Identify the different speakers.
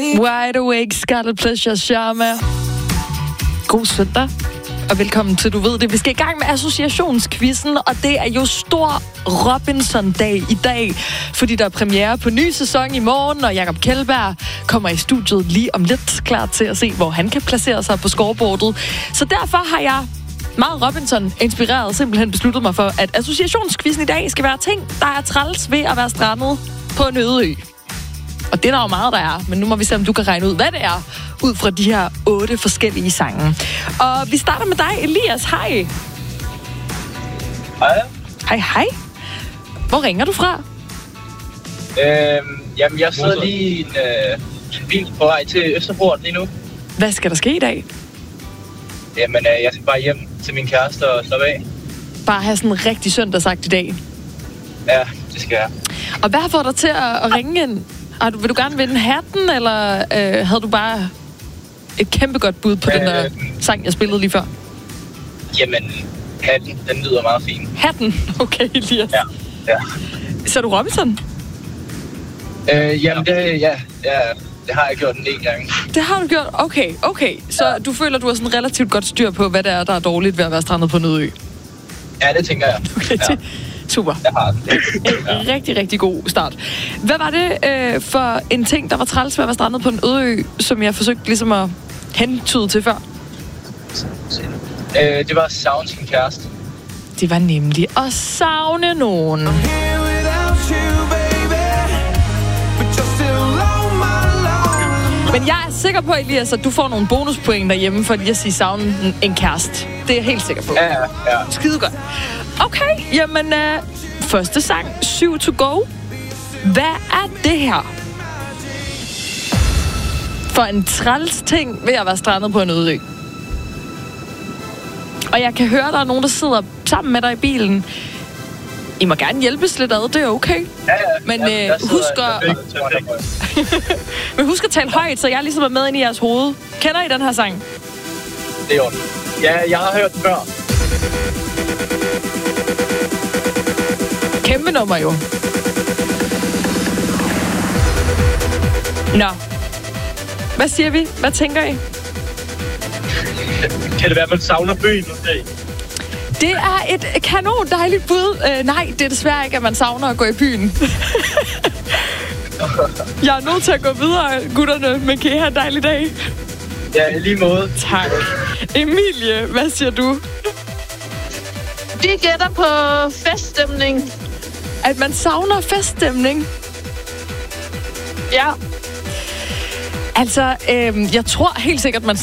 Speaker 1: Wide Awake, Scarlet Pleasure, Sharma. God søndag, og velkommen til Du Ved Det. Vi skal i gang med associationsquizzen, og det er jo stor Robinson-dag i dag, fordi der er premiere på ny sæson i morgen, og Jakob Kjeldberg kommer i studiet lige om lidt, klar til at se, hvor han kan placere sig på scoreboardet. Så derfor har jeg meget Robinson-inspireret simpelthen besluttet mig for, at associationsquizzen i dag skal være ting, der er træls ved at være strandet på en øde ø. Og det er der jo meget, der er, men nu må vi se, om du kan regne ud, hvad det er, ud fra de her 8 forskellige sange. Og vi starter med dig, Elias. Hej.
Speaker 2: Hej.
Speaker 1: Hej, hej. Hvor ringer du fra?
Speaker 2: Jamen, jeg sidder lige i en bil på vej til Østerport lige nu.
Speaker 1: Hvad skal der ske i dag?
Speaker 2: Jamen, jeg skal bare hjem til min kæreste og slappe af.
Speaker 1: Bare have sådan en rigtig søndagsagt i dag.
Speaker 2: Ja, det skal jeg.
Speaker 1: Og hvad har fået dig til at ringe ind? Vil du gerne vinde hatten, eller havde du bare et kæmpe godt bud på den der sang, jeg spillede lige før?
Speaker 2: Jamen, hatten, den lyder meget fin.
Speaker 1: Hatten? Okay, Elias.
Speaker 2: Ja.
Speaker 1: Så er du Robinson?
Speaker 2: Jamen, det har jeg gjort en del gange.
Speaker 1: Det har du gjort? Okay. Så du føler, du har sådan relativt godt styr på, hvad det er, der er dårligt ved at være strandet på en øde ø?
Speaker 2: Ja, det tænker jeg.
Speaker 1: Okay,
Speaker 2: ja.
Speaker 1: Super.
Speaker 2: Jeg har den.
Speaker 1: En rigtig, rigtig god start. Hvad var det for en ting, der var træls ved at være strandet på en øde ø, som jeg forsøgte ligesom at hentyde til før?
Speaker 2: Det var savne sin kæreste.
Speaker 1: Det var nemlig at savne nogen. Men jeg er sikker på, Elias, at du får nogle bonuspoint derhjemme, fordi jeg siger savne en kæreste. Det er jeg helt sikker på.
Speaker 2: Ja.
Speaker 1: Skide godt. Okay, jamen, første sang, 7 to go. Hvad er det her for en træls ting ved at være strandet på en øde ø? Og jeg kan høre, der er nogen, der sidder sammen med dig i bilen. I må gerne hjælpes lidt ad, det er okay.
Speaker 2: Ja.
Speaker 1: Men husk at tale højt, så jeg ligesom er med ind i jeres hoved. Kender I den her sang?
Speaker 2: Det er jo. Ja, jeg har hørt den før.
Speaker 1: Kæmpe nummer jo. Nå. Hvad siger vi? Hvad tænker I?
Speaker 2: Kan det være, at man savner byen måske?
Speaker 1: Det er et kanon dejligt bud. Nej, det er desværre ikke, at man savner at gå i byen. Jeg er nødt til at gå videre, gutterne. Men kan I have en dejlig dag?
Speaker 2: Ja, i lige måde.
Speaker 1: Tak. Emilie, hvad siger du?
Speaker 3: Vi gætter på feststemning.
Speaker 1: At man savner feststemning?
Speaker 3: Ja.
Speaker 1: Altså, jeg tror helt sikkert, man